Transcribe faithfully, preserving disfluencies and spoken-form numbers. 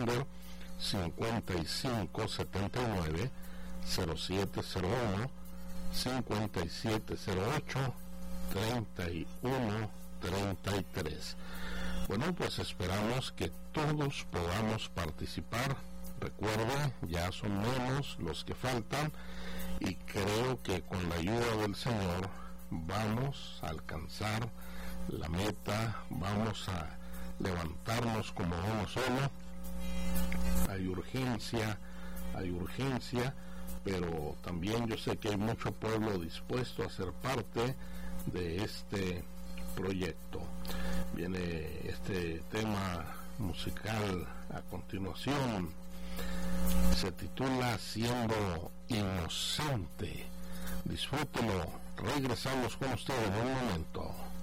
Santander, cincuenta y cinco setenta y nueve cero siete cero uno, cincuenta y siete cero ocho treinta y uno treinta y tres. Bueno, pues esperamos que todos podamos participar. Recuerde, ya son menos los que faltan y creo que con la ayuda del Señor vamos a alcanzar la meta, vamos a levantarnos como uno solo. Hay urgencia, hay urgencia, pero también yo sé que hay mucho pueblo dispuesto a ser parte de este proyecto. Viene este tema musical a continuación, se titula Siendo Inocente. Disfrútelo, regresamos con ustedes en un momento.